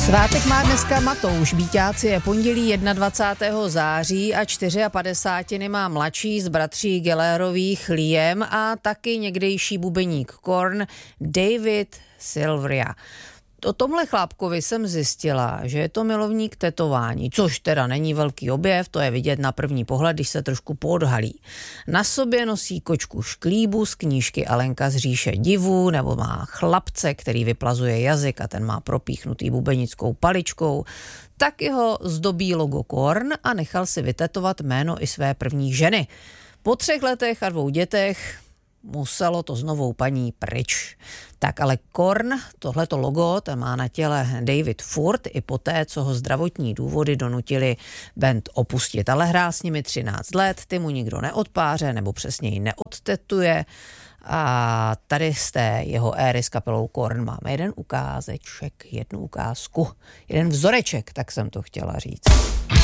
Svátek má dneska Matouš, Bíťáci je pondělí 21. září a 54 má mladší z bratří Gellerových Liam a taky někdejší bubeník Korn David Silveria. O tomhle chlápkovi jsem zjistila, že je to milovník tetování, což teda není velký objev, to je vidět na první pohled, když se trošku poodhalí. Na sobě nosí kočku šklíbu z knížky Alenka z říše divů, nebo má chlapce, který vyplazuje jazyk a ten má propíchnutý bubenickou paličkou. Taky ho zdobí logo Korn a nechal si vytetovat jméno i své první ženy. Po 3 letech a 2 dětech muselo to s novou paní pryč. Tak ale Korn, tohleto logo, ten má na těle David Furt i poté, co ho zdravotní důvody donutili band opustit. Ale hrál s nimi 13 let, ty mu nikdo neodpáře nebo přesněji neodtetuje. A tady z té jeho éry s kapelou Korn máme jeden ukázeček, jednu ukázku, jeden vzoreček, tak jsem to chtěla říct.